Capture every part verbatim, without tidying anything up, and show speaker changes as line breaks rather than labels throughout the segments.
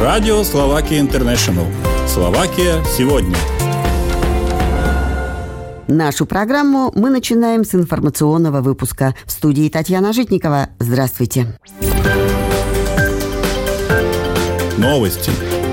Радио Словакия Интернешнл. Словакия сегодня.
Нашу программу мы начинаем с информационного выпуска. В студии Татьяна Житникова. Здравствуйте.
Новости.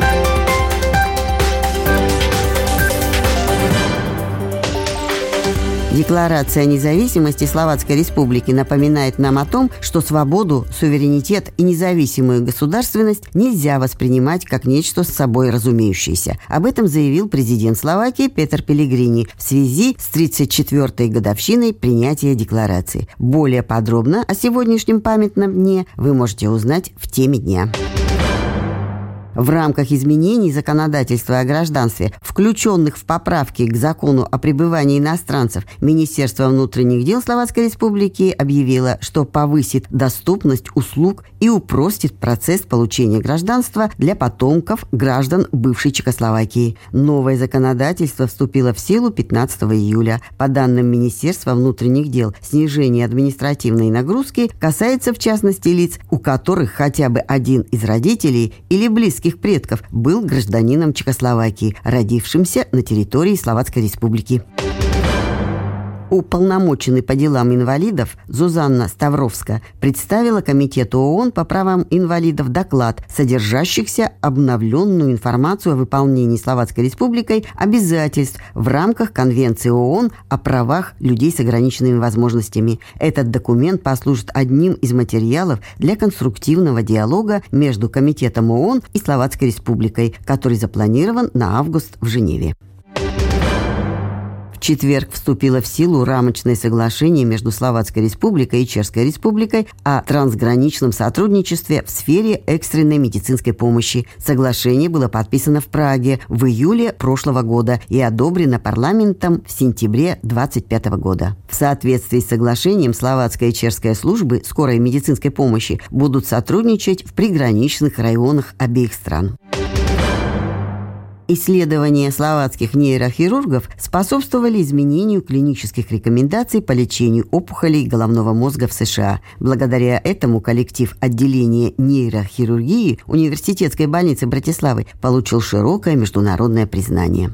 Декларация независимости Словацкой Республики напоминает нам о том, что свободу, суверенитет и независимую государственность нельзя воспринимать как нечто с собой разумеющееся. Об этом заявил президент Словакии Петер Пелегрини в связи с тридцать четвёртой годовщиной принятия декларации. Более подробно о сегодняшнем памятном дне вы можете узнать в теме дня. В рамках изменений законодательства о гражданстве, включенных в поправки к закону о пребывании иностранцев, Министерство внутренних дел Словацкой Республики объявило, что повысит доступность услуг и упростит процесс получения гражданства для потомков граждан бывшей Чехословакии. Новое законодательство вступило в силу пятнадцатого июля. По данным Министерства внутренних дел, снижение административной нагрузки касается в частности лиц, у которых хотя бы один из родителей или близких предков был гражданином Чехословакии, родившимся на территории Словацкой Республики. Уполномоченный по делам инвалидов Зузанна Ставровска представила Комитету ООН по правам инвалидов доклад, содержащийся обновленную информацию о выполнении Словацкой Республикой обязательств в рамках Конвенции ООН о правах людей с ограниченными возможностями. Этот документ послужит одним из материалов для конструктивного диалога между Комитетом ООН и Словацкой Республикой, который запланирован на август в Женеве. В четверг вступило в силу рамочное соглашение между Словацкой Республикой и Чешской Республикой о трансграничном сотрудничестве в сфере экстренной медицинской помощи. Соглашение было подписано в Праге в июле прошлого года и одобрено парламентом в сентябре две тысячи двадцать пятого года. В соответствии с соглашением словацкая и чешская службы скорой медицинской помощи будут сотрудничать в приграничных районах обеих стран. Исследования словацких нейрохирургов способствовали изменению клинических рекомендаций по лечению опухолей головного мозга в США. Благодаря этому коллектив отделения нейрохирургии Университетской больницы Братиславы получил широкое международное признание.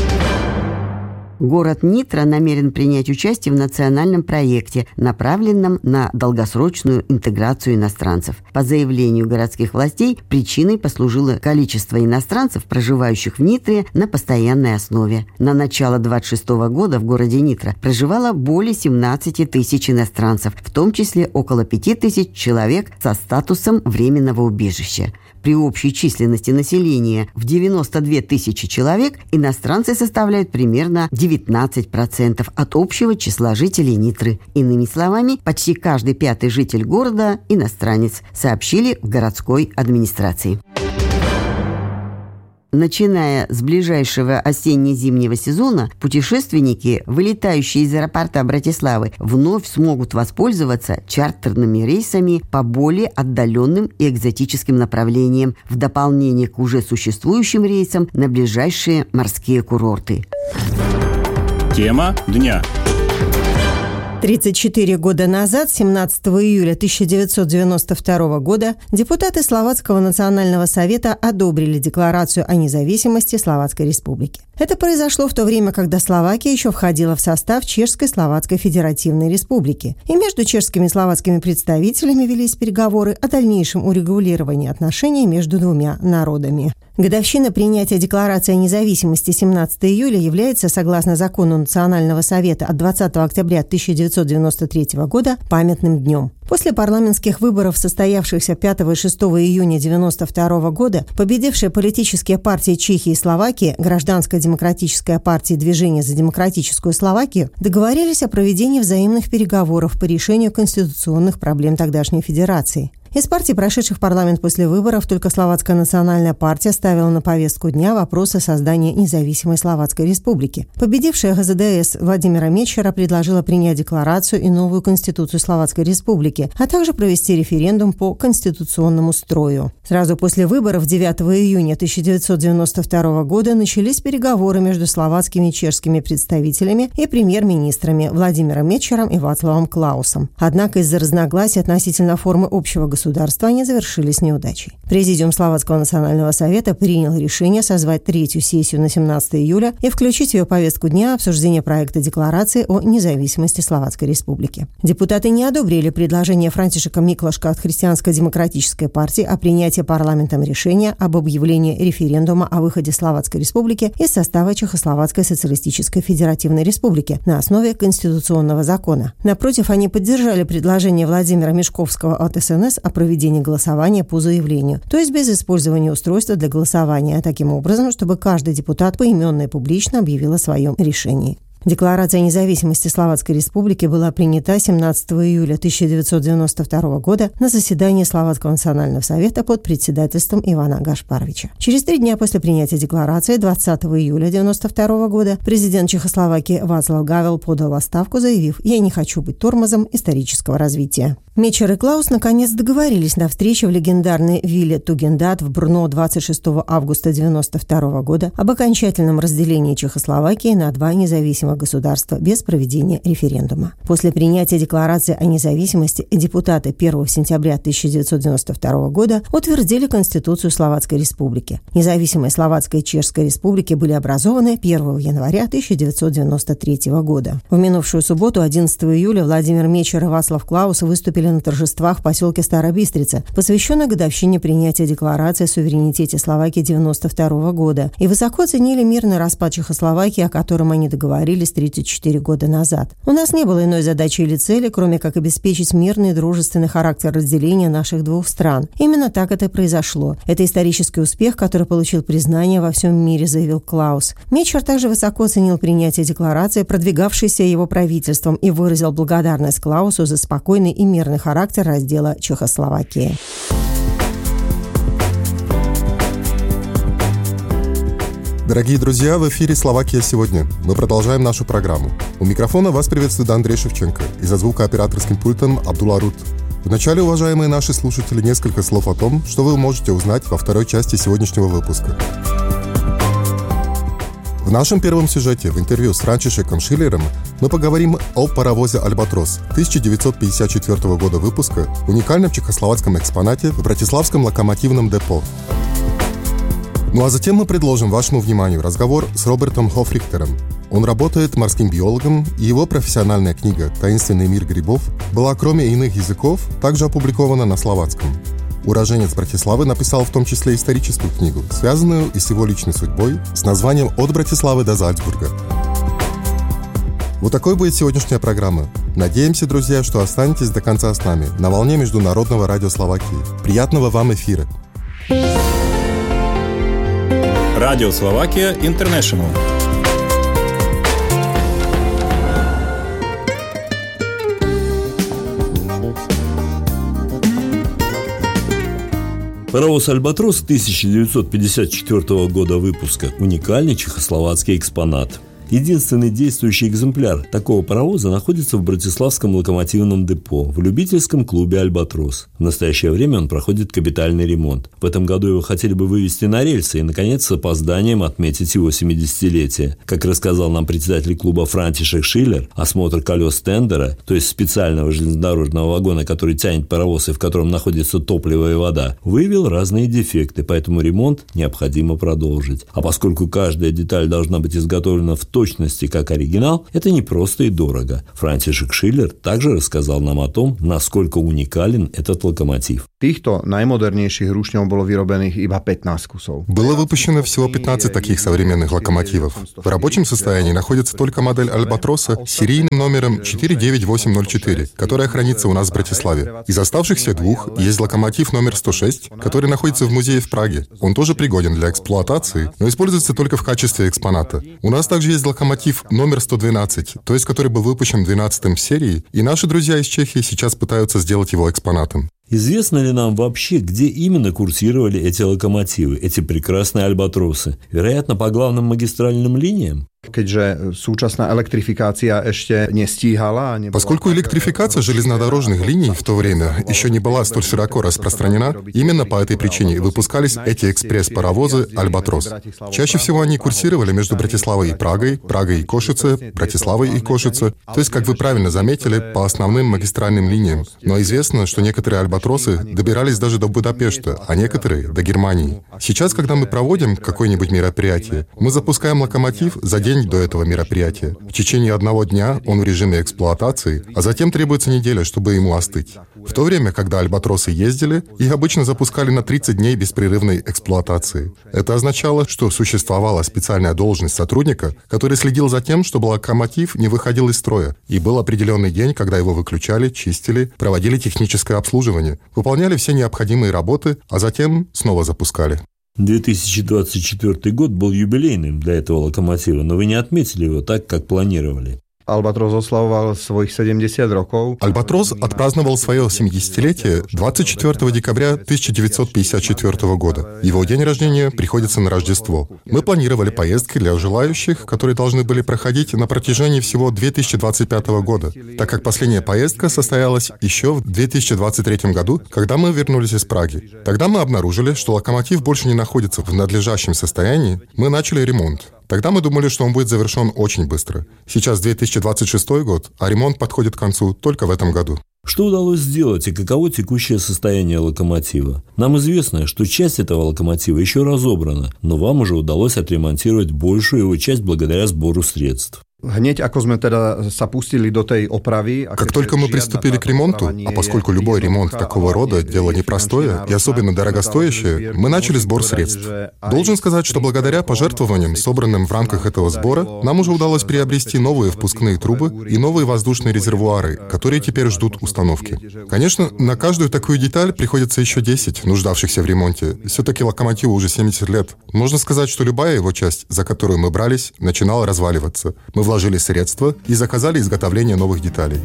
Город Нитра намерен принять участие в национальном проекте, направленном на долгосрочную интеграцию иностранцев. По заявлению городских властей, причиной послужило количество иностранцев, проживающих в Нитре на постоянной основе. На начало две тысячи двадцать шестого года в городе Нитра проживало более семнадцати тысяч иностранцев, в том числе около пяти тысяч человек со статусом временного убежища. При общей численности населения в девяносто две тысячи человек иностранцы составляют примерно девятнадцать процентов от общего числа жителей Нитры. Иными словами, почти каждый пятый житель города – иностранец, сообщили в городской администрации. Начиная с ближайшего осенне-зимнего сезона, путешественники, вылетающие из аэропорта Братиславы, вновь смогут воспользоваться чартерными рейсами по более отдаленным и экзотическим направлениям, в дополнение к уже существующим рейсам на ближайшие морские курорты.
Тема дня.
тридцать четыре года назад, семнадцатого июля тысяча девятьсот девяносто второго года, депутаты Словацкого национального совета одобрили декларацию о независимости Словацкой Республики. Это произошло в то время, когда Словакия еще входила в состав Чешской Словацкой Федеративной Республики. И между чешскими и словацкими представителями велись переговоры о дальнейшем урегулировании отношений между двумя народами. Годовщина принятия Декларации о независимости семнадцатого июля является, согласно закону Национального совета от двадцатого октября тысяча девятьсот девяносто третьего года, памятным днем. После парламентских выборов, состоявшихся пятого и шестого июня девяносто второго года, победившие политические партии Чехии и Словакии, Гражданская демократическая партия и Движение за демократическую Словакию, договорились о проведении взаимных переговоров по решению конституционных проблем тогдашней федерации. Из партий, прошедших парламент после выборов, только Словацкая национальная партия ставила на повестку дня вопрос о создании независимой Словацкой республики. Победившая ГЗДС Владимира Мечера предложила принять декларацию и новую конституцию Словацкой республики, а также провести референдум по конституционному строю. Сразу после выборов девятого июня тысяча девятьсот девяносто второго года начались переговоры между словацкими и чешскими представителями и премьер-министрами Владимиром Мечером и Вацлавом Клаусом. Однако из-за разногласий относительно формы общего государства государства, они завершились неудачей. Президиум Словацкого национального совета принял решение созвать третью сессию на семнадцатое июля и включить в ее повестку дня обсуждение проекта декларации о независимости Словацкой Республики. Депутаты не одобрили предложение Франтишека Миклашка от Христианско-демократической партии о принятии парламентом решения об объявлении референдума о выходе Словацкой Республики из состава Чехословацкой социалистической федеративной республики на основе конституционного закона. Напротив, они поддержали предложение Владимира Мешковского от эс эн эс о проведении голосования по заявлению, то есть без использования устройства для голосования, а таким образом, чтобы каждый депутат поименно и публично объявил о своем решении. Декларация о независимости Словацкой Республики была принята семнадцатого июля тысяча девятьсот девяносто второго года на заседании Словацкого национального совета под председательством Ивана Гашпаровича. Через три дня после принятия декларации, двадцатого июля девяносто второго года, президент Чехословакии Václav Гавел подал отставку, заявив: «Я не хочу быть тормозом исторического развития». Мечер и Клаус наконец договорились на встрече в легендарной вилле Тугендат в Брно двадцать шестого августа девяносто второго года об окончательном разделении Чехословакии на два независимых государства без проведения референдума. После принятия декларации о независимости депутаты первого сентября тысяча девятьсот девяносто второго года утвердили Конституцию Словацкой Республики. Независимые Словацкая и Чешская республики были образованы первого января тысяча девятьсот девяносто третьего года. В минувшую субботу, одиннадцатого июля, Владимир Мечер и Václav Klaus выступили на торжествах в поселке Старая Бистрица, посвященной годовщине принятия декларации о суверенитете Словакии девяносто второго года, и высоко оценили мирный распад Чехословакии, о котором они договорились тридцать четыре года назад. У нас не было иной задачи или цели, кроме как обеспечить мирный и дружественный характер разделения наших двух стран. Именно так это и произошло. Это исторический успех, который получил признание во всем мире, заявил Клаус. Мечер также высоко оценил принятие декларации, продвигавшейся его правительством, и выразил благодарность Клаусу за спокойный и мирный характер раздела Чехословакии.
Дорогие друзья, в эфире «Словакия сегодня». Мы продолжаем нашу программу. У микрофона вас приветствует Андрей Шевченко и за звукооператорским пультом Абдулла Рут. Вначале, уважаемые наши слушатели, несколько слов о том, что вы можете узнать во второй части сегодняшнего выпуска. В нашем первом сюжете в интервью с Франтишеком Шиллером мы поговорим о паровозе «Альбатрос» тысяча девятьсот пятьдесят четвёртого года выпуска, уникальном чехословацком экспонате в Братиславском локомотивном депо. Ну а затем мы предложим вашему вниманию разговор с Робертом Хофрихтером. Он работает морским биологом, и его профессиональная книга «Таинственный мир грибов» была, кроме иных языков, также опубликована на словацком. Уроженец Братиславы написал в том числе историческую книгу, связанную и с его личной судьбой, с названием «От Братиславы до Зальцбурга». Вот такой будет сегодняшняя программа. Надеемся, друзья, что останетесь до конца с нами на волне Международного радио Словакии. Приятного вам эфира!
Радио Словакия Интернешнл.
Паровоз «Альбатрос» тысяча девятьсот пятьдесят четвёртого года выпуска – уникальный чехословацкий экспонат. Единственный действующий экземпляр такого паровоза находится в Братиславском локомотивном депо в любительском клубе «Альбатрос». В настоящее время он проходит капитальный ремонт. В этом году его хотели бы вывести на рельсы и, наконец, с опозданием отметить его семидесятилетие. Как рассказал нам председатель клуба Франтишек Шиллер, осмотр колес тендера, то есть специального железнодорожного вагона, который тянет паровоз и в котором находится топливо и вода, выявил разные дефекты, поэтому ремонт необходимо продолжить. А поскольку каждая деталь должна быть изготовлена в точности как оригинал, это непросто и дорого. Франтишек Шиллер также рассказал нам о том, насколько уникален этот локомотив.
Týchto najmodernejších rušňov bolo vyrobených iba pätnásť kusov.
Было выпущено всего пятнадцать таких современных локомотивов. В рабочем состоянии находится только модель «Альбатроса» с серийным номером четыре девять восемь ноль четыре, которая хранится у нас в Братиславе. Из оставшихся двух есть локомотив номер сто шесть, который находится в музее в Праге. Он тоже пригоден для эксплуатации, но используется только в качестве экспоната. У нас также есть локомотив номер сто двенадцать, то есть который был выпущен двенадцатым в серии, и наши друзья из Чехии сейчас пытаются сделать его экспонатом.
Известно ли нам вообще, где именно курсировали эти локомотивы, эти прекрасные альбатросы? Вероятно, по главным магистральным линиям?
Keďže súčasná elektrifikácia ešte nestíhala.
Поскольку электрификация железнодорожных линий в то время еще не была столь широко распространена, именно по этой причине выпускались эти экспресс-паровозы «Альбатрос». Чаще всего они курсировали между Братиславой и Прагой, Прагой и Кошице, Братиславой и Кошице, то есть, как вы правильно заметили, по основным магистральным линиям. Но известно, что некоторые «Альбатросы» добирались даже до Будапешта, а некоторые — до Германии. Сейчас, когда мы проводим какое-нибудь мероприятие, мы запускаем локомотив за день до этого мероприятия. В течение одного дня он в режиме эксплуатации, а затем требуется неделя, чтобы ему остыть. В то время, когда «Альбатросы» ездили, их обычно запускали на тридцать дней беспрерывной эксплуатации. Это означало, что существовала специальная должность сотрудника, который следил за тем, чтобы локомотив не выходил из строя, и был определенный день, когда его выключали, чистили, проводили техническое обслуживание, выполняли все необходимые работы, а затем снова запускали.
две тысячи двадцать четвёртый год был юбилейным для этого локомотива, но вы не отметили его так, как планировали.
Альбатрос ославовал своих семьдесят роков.
Альбатрос отпраздновал свое семидесятилетие двадцать четвёртого декабря тысяча девятьсот пятьдесят четвёртого года. Его день рождения приходится на Рождество. Мы планировали поездки для желающих, которые должны были проходить на протяжении всего две тысячи двадцать пятого года, так как последняя поездка состоялась еще в две тысячи двадцать третьем году, когда мы вернулись из Праги. Тогда мы обнаружили, что локомотив больше не находится в надлежащем состоянии. Мы начали ремонт. Тогда мы думали, что он будет завершен очень быстро. Сейчас две тысячи двадцать шестой год, а ремонт подходит к концу только в этом году.
Что удалось сделать и каково текущее состояние локомотива? Нам известно, что часть этого локомотива еще разобрана, но вам уже удалось отремонтировать большую его часть благодаря сбору средств.
Hneď ako sme teda sa pustili do tej opravy...
Как только мы приступили к ремонту, а поскольку любой ремонт такого рода – дело непростое и особенно дорогостоящее, мы начали сбор средств. Должен сказать, что благодаря пожертвованиям, собранным в рамках этого сбора, нам уже удалось приобрести новые впускные трубы и новые воздушные резервуары, которые теперь ждут установки. Конечно, на каждую такую деталь приходится еще десять, нуждавшихся в ремонте. Все-таки локомотиву уже семьдесят лет. Можно сказать, что любая его часть, за которую мы брались, начинала разваливаться. Мы вложили средства и заказали изготовление новых деталей.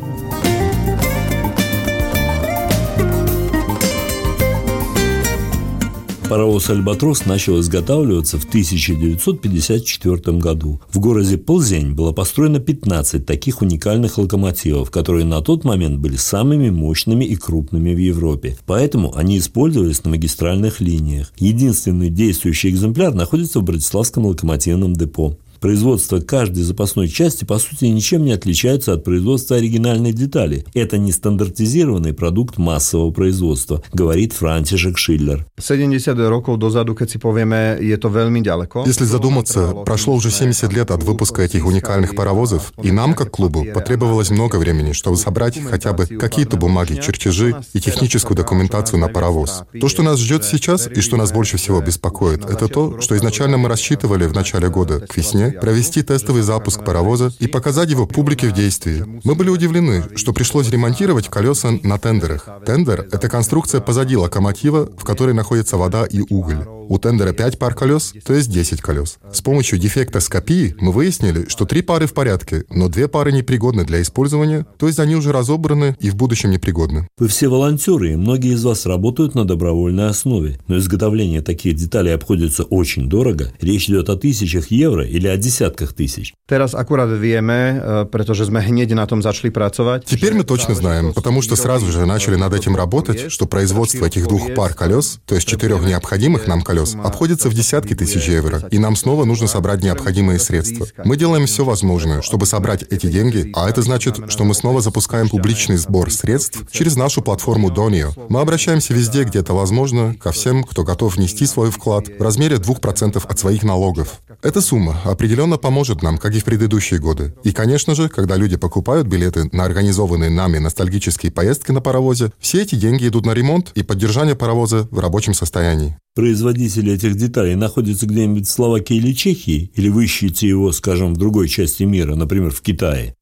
Паровоз «Альбатрос» начал изготавливаться в тысяча девятьсот пятьдесят четвёртом году. В городе Плзень было построено пятнадцать таких уникальных локомотивов, которые на тот момент были самыми мощными и крупными в Европе. Поэтому они использовались на магистральных линиях. Единственный действующий экземпляр находится в Братиславском локомотивном депо. Производство каждой запасной части, по сути, ничем не отличается от производства оригинальной детали. Это не стандартизированный продукт массового производства, говорит Франтишек Шиллер.
семьдесят роков дозаду, keď si povieme, je to veľmi ďaleko.
Если задуматься, прошло уже семьдесят лет от выпуска этих уникальных паровозов, и нам, как клубу, потребовалось много времени, чтобы собрать хотя бы какие-то бумаги, чертежи и техническую документацию на паровоз. То, что нас ждет сейчас и что нас больше всего беспокоит, это то, что изначально мы рассчитывали в начале года, к весне, провести тестовый запуск паровоза и показать его публике в действии. Мы были удивлены, что пришлось ремонтировать колеса на тендерах. Тендер — это конструкция позади локомотива, в которой находится вода и уголь. У тендера пять пар колес, то есть десять колес. С помощью дефектоскопии мы выяснили, что три пары в порядке, но две пары непригодны для использования, то есть они уже разобраны и в будущем непригодны.
Вы все волонтеры, и многие из вас работают на добровольной основе. Но изготовление таких деталей обходится очень дорого. Речь идет о тысячах евро или о десятках тысяч.
Teraz akurát vieme, pretože sme hneď na tom začali pracovať.
Теперь мы точно знаем, потому что сразу же начали над этим работать, что производство этих двух пар колес, то есть четырех необходимых нам колес, обходится в десятки тысяч евро, и нам снова нужно собрать необходимые средства. Мы делаем все возможное, чтобы собрать эти деньги, а это значит, что мы снова запускаем публичный сбор средств через нашу платформу Donio. Мы обращаемся везде, где это возможно, ко всем, кто готов внести свой вклад в размере двух процентов от своих налогов. Эта сумма определенно поможет нам, как и в предыдущие годы. И, конечно же, когда люди покупают билеты на организованные нами ностальгические поездки на паровозе, все эти деньги идут на ремонт и поддержание паровоза в рабочем состоянии.
Производители этих деталей находятся где-нибудь в Словакии или Чехии? Или вы ищете его, скажем, в другой части мира, например, в Китае?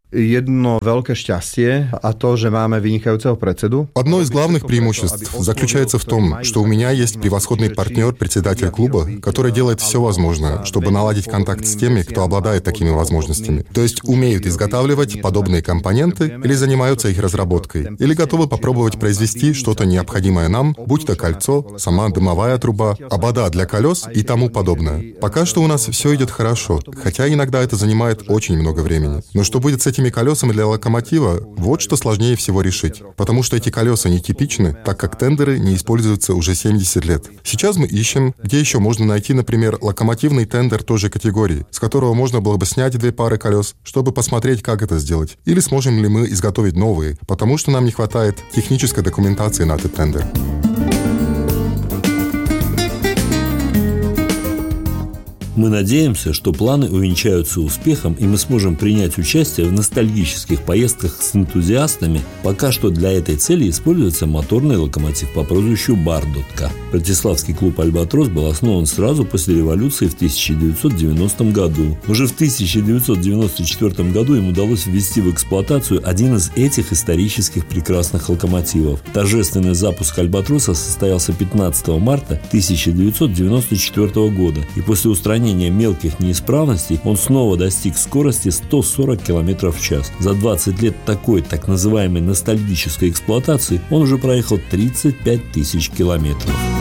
Jedno veľké šťastie a to, že máme vynikajúceho predsedu.
Одно из главных преимуществ заключается в том, что у меня есть превосходный партнер, председатель клуба, который делает все возможное, чтобы наладить контакт с теми, кто обладает такими возможностями. То есть умеют изготавливать подобные компоненты или занимаются их разработкой, или готовы попробовать произвести что-то необходимое нам, будь то кольцо, сама дымовая труба, обода для колес и тому подобное. Пока что у нас все идет хорошо, хотя иногда это занимает очень много времени. Но что будет с этими колесами для локомотива, вот что сложнее всего решить. Потому что эти колеса нетипичны, так как тендеры не используются уже семьдесят лет. Сейчас мы ищем, где еще можно найти, например, локомотивный тендер той же категории, с которого можно было бы снять две пары колес, чтобы посмотреть, как это сделать. Или сможем ли мы изготовить новые, потому что нам не хватает технической документации на этот тендер.
Мы надеемся, что планы увенчаются успехом, и мы сможем принять участие в ностальгических поездках с энтузиастами. Пока что для этой цели используется моторный локомотив по прозвищу Бардотка. Братиславский клуб «Альбатрос» был основан сразу после революции в тысяча девятьсот девяностом году. Уже в тысяча девятьсот девяносто четвёртом году им удалось ввести в эксплуатацию один из этих исторических прекрасных локомотивов. Торжественный запуск «Альбатроса» состоялся пятнадцатого марта тысяча девятьсот девяносто четвёртого года, и после устранения мелких неисправностей он снова достиг скорости сто сорок километров в час. За двадцать лет такой так называемой ностальгической эксплуатации он уже проехал тридцать пять тысяч километров.